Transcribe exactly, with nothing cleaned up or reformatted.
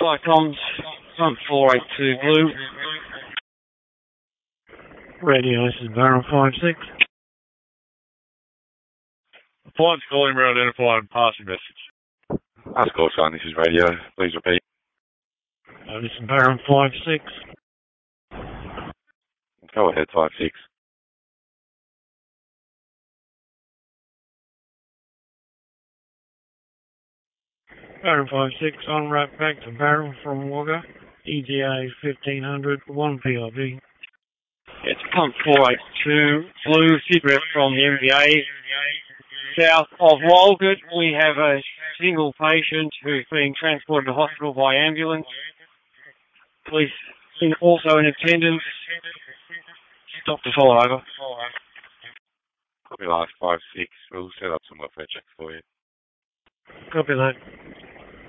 Cyclones, front four eight two Blue. Radio, this is Barrel five six. Appliance calling, we're identified and pass your message. Ask call sign, this is radio. Please repeat. Uh, this is Barrel five six. Go ahead, five six. Barrel five six, on route back to Barrel from Wagga. E T A fifteen hundred, one P I B. It's pump four eight two, Blue, cigarette from the M V A. South of Walgett, we have a single patient who's being transported to hospital by ambulance. Police also in attendance. Stop to follow over. Copy last five six. We'll set up some welfare checks for you. Copy that.